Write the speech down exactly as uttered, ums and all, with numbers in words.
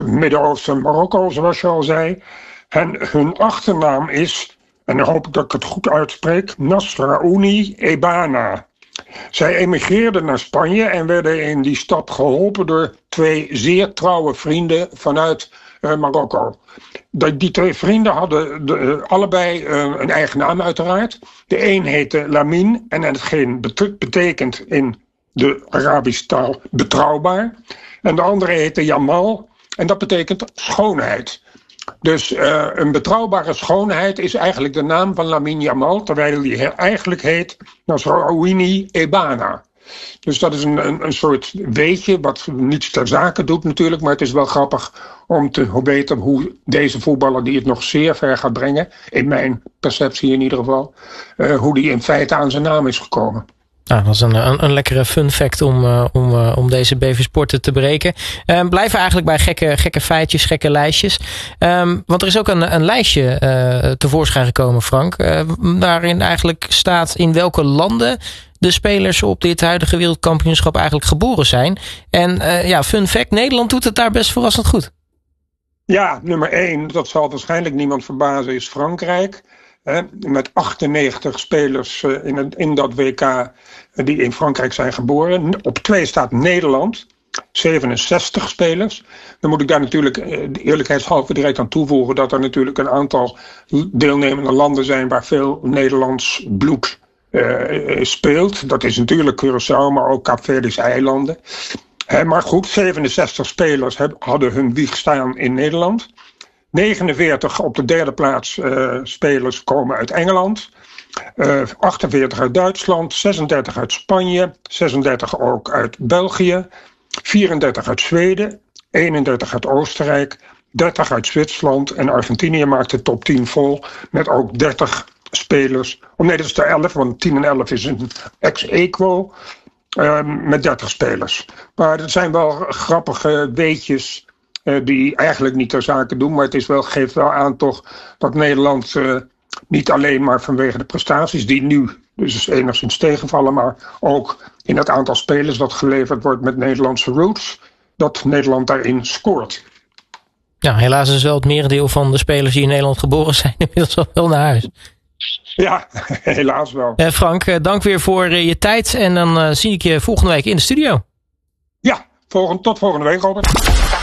Midden-Oosten, Marokko, zoals je al zei. En hun achternaam is, en dan hoop ik dat ik het goed uitspreek, Nasraouni Ebana. Zij emigreerden naar Spanje en werden in die stap geholpen door twee zeer trouwe vrienden vanuit uh, Marokko. De, die twee vrienden hadden de, uh, allebei uh, een eigen naam uiteraard. De een heette Lamin en hetgeen bet- betekent in de Arabische taal betrouwbaar. En de andere heette Jamal en dat betekent schoonheid. Dus uh, een betrouwbare schoonheid is eigenlijk de naam van Lamin Jamal, terwijl hij eigenlijk heet Nasraouni Ebana. Dus dat is een, een, een soort weetje, wat niets ter zake doet natuurlijk, maar het is wel grappig om te weten hoe deze voetballer, die het nog zeer ver gaat brengen, in mijn perceptie in ieder geval, uh, hoe die in feite aan zijn naam is gekomen. Nou, dat is een, een, een lekkere fun fact om, uh, om, uh, om deze B V Sporten te breken. Uh, blijven eigenlijk bij gekke, gekke feitjes, gekke lijstjes. Um, want er is ook een, een lijstje uh, tevoorschijn gekomen, Frank. Uh, waarin eigenlijk staat in welke landen de spelers op dit huidige wereldkampioenschap eigenlijk geboren zijn. En uh, ja, fun fact, Nederland doet het daar best verrassend goed. Ja, nummer één, dat zal waarschijnlijk niemand verbazen, is Frankrijk. He, met achtennegentig spelers uh, in, het, in dat W K uh, die in Frankrijk zijn geboren. Op twee staat Nederland, zevenenzestig spelers. Dan moet ik daar natuurlijk uh, eerlijkheidshalve direct aan toevoegen dat er natuurlijk een aantal deelnemende landen zijn waar veel Nederlands bloed uh, speelt. Dat is natuurlijk Curaçao, maar ook Kaapverdische eilanden. He, maar goed, zevenenzestig spelers heb, hadden hun wieg staan in Nederland. negenenveertig op de derde plaats uh, spelers komen uit Engeland. Uh, achtenveertig uit Duitsland. zesendertig uit Spanje. zesendertig ook uit België. vierendertig uit Zweden. eenendertig uit Oostenrijk. dertig uit Zwitserland. En Argentinië maakt de top tien vol. Met ook dertig spelers. Oh nee, dat is de elf, want tien en elf is een ex-equo. Uh, met dertig spelers. Maar het zijn wel grappige weetjes Uh, die eigenlijk niet ter zake doen, maar het is wel, geeft wel aan toch dat Nederland uh, niet alleen maar vanwege de prestaties die nu dus enigszins tegenvallen, maar ook in het aantal spelers dat geleverd wordt met Nederlandse roots, dat Nederland daarin scoort. Ja, helaas is wel het merendeel van de spelers die in Nederland geboren zijn inmiddels al wel naar huis. Ja, helaas wel. Uh, Frank, uh, dank weer voor uh, je tijd en dan uh, zie ik je volgende week in de studio. Ja, volgend, tot volgende week, Robert.